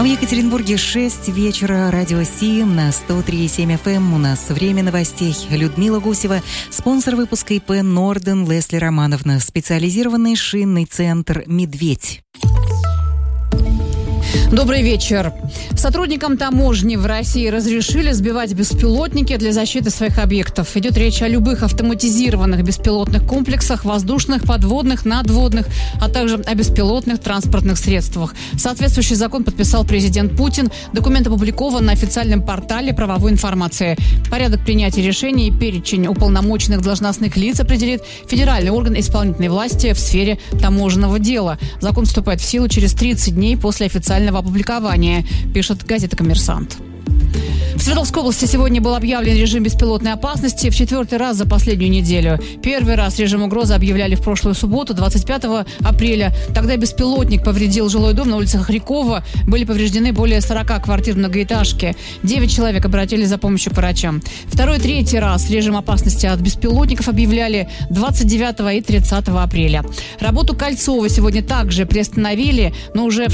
В Екатеринбурге 6 вечера. Радио Си на 103,7 FM. У нас время новостей. Людмила Гусева, спонсор выпуска ИП Норден Лесли Романовна, специализированный шинный центр «Медведь». Добрый вечер. Сотрудникам таможни в России разрешили сбивать беспилотники для защиты своих объектов. Идет речь о любых автоматизированных беспилотных комплексах, воздушных, подводных, надводных, а также о беспилотных транспортных средствах. Соответствующий закон подписал президент Путин. Документ опубликован на официальном портале правовой информации. Порядок принятия решений и перечень уполномоченных должностных лиц определит федеральный орган исполнительной власти в сфере таможенного дела. Закон вступает в силу через 30 дней после официального опубликования, пишет газета «Коммерсант». В Свердловской области сегодня был объявлен режим беспилотной опасности в 4-й раз за последнюю неделю. Первый раз режим угрозы объявляли в прошлую субботу, 25 апреля. Тогда беспилотник повредил жилой дом на улице Хрякова. Были повреждены более 40 квартир многоэтажки. 9 человек обратились за помощью к врачам. Второй и третий раз режим опасности от беспилотников объявляли 29 и 30 апреля. Работу Кольцова сегодня также приостановили, но уже в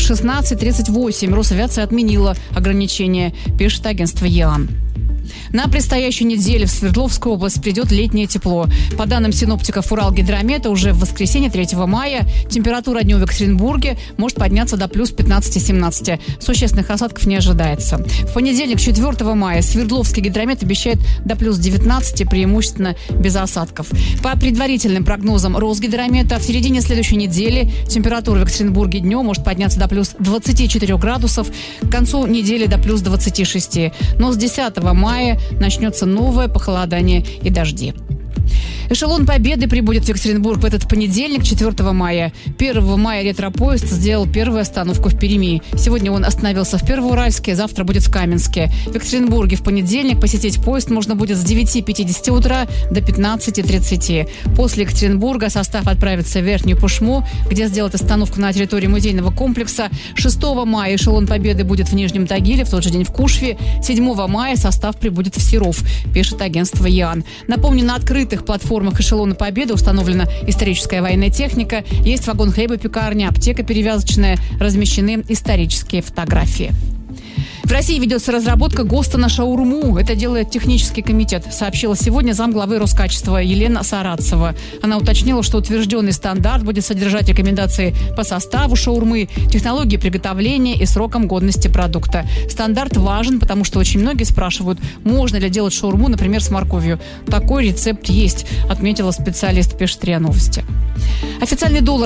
16:38 Росавиация отменила ограничения, пишет агентство ЕАН. На предстоящей неделе в Свердловскую область придет летнее тепло. По данным синоптиков Уралгидромета, уже в воскресенье 3 мая температура днем в Екатеринбурге может подняться до плюс 15-17. Существенных осадков не ожидается. В понедельник, 4 мая, Свердловский гидромет обещает до плюс 19, преимущественно без осадков. По предварительным прогнозам Росгидромета, в середине следующей недели температура в Екатеринбурге днем может подняться до плюс 24 градусов, к концу недели до плюс 26. Но с 10 мая начнется новое похолодание и дожди. Эшелон Победы прибудет в Екатеринбург в этот понедельник, 4 мая. 1 мая ретропоезд сделал первую остановку в Перми. Сегодня он остановился в Первоуральске, завтра будет в Каменске. В Екатеринбурге в понедельник посетить поезд можно будет с 9:50 утра до 15:30. После Екатеринбурга состав отправится в Верхнюю Пышму, где сделает остановку на территории музейного комплекса. 6 мая эшелон Победы будет в Нижнем Тагиле, в тот же день в Кушве. 7 мая состав прибудет в Серов, пишет агентство ЕАН. Напомню, на открытых платформах эшелона Победы установлена историческая военная техника, есть вагон хлебопекарня, аптека перевязочная, размещены исторические фотографии. В России ведется разработка ГОСТа на шаурму. Это делает технический комитет, сообщила сегодня замглавы Роскачества Елена Саратцева. Она уточнила, что утвержденный стандарт будет содержать рекомендации по составу шаурмы, технологии приготовления и срокам годности продукта. Стандарт важен, потому что очень многие спрашивают, можно ли делать шаурму, например, с морковью. Такой рецепт есть, отметила специалист, пишет РИА Новости. Официальный доллар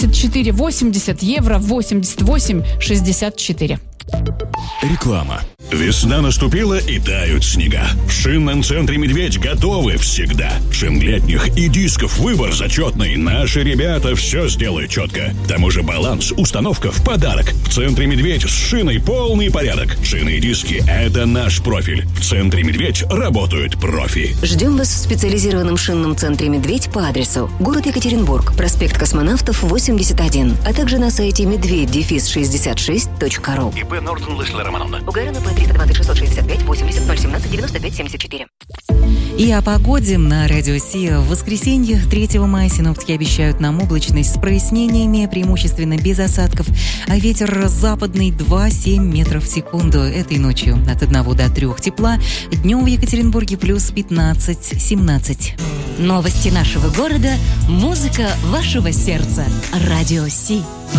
74,80, евро 88,64. Реклама. Весна наступила и тают снега. В шинном центре «Медведь» готовы всегда. Шин летних и дисков выбор зачетный. Наши ребята все сделают четко. К тому же баланс, установка в подарок. В центре «Медведь» с шиной полный порядок. Шины и диски – это наш профиль. В центре «Медведь» работают профи. Ждем вас в специализированном шинном центре «Медведь» по адресу город Екатеринбург, проспект Космонавтов, 81, а также на сайте медведь-66.ру. ИП Норден Лесли Романовна. УГРН П 320 665 80 017 95 74. И о погоде на Радио Си. В воскресенье, 3 мая, синоптики обещают нам облачность с прояснениями, преимущественно без осадков, а ветер западный 2,7 метров в секунду. Этой ночью от 1 до 3 тепла, днем в Екатеринбурге плюс 15-17. Новости нашего города, музыка вашего сердца. Радио Си.